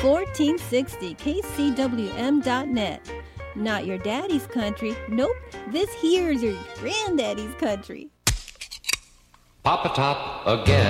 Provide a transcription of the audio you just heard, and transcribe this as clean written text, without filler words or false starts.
1460 KCWM.net. Not your daddy's country. Nope, this here's your granddaddy's country. Pop-a-top again.